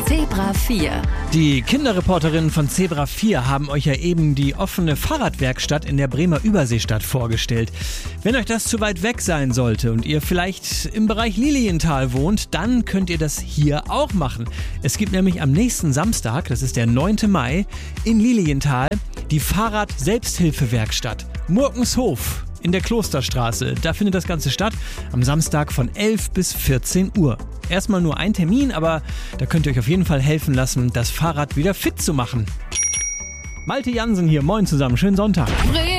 Zebra 4. Die Kinderreporterinnen von Zebra 4 haben euch ja eben die offene Fahrradwerkstatt in der Bremer Überseestadt vorgestellt. Wenn euch das zu weit weg sein sollte und ihr vielleicht im Bereich Lilienthal wohnt, dann könnt ihr das hier auch machen. Es gibt nämlich am nächsten Samstag, das ist der 9. Mai, in Lilienthal die Fahrrad-Selbsthilfewerkstatt Murkenshof in der Klosterstraße. Da findet das Ganze statt, am Samstag von 11 bis 14 Uhr. Erstmal nur ein Termin, aber da könnt ihr euch auf jeden Fall helfen lassen, das Fahrrad wieder fit zu machen. Malte Jansen hier, moin zusammen, schönen Sonntag.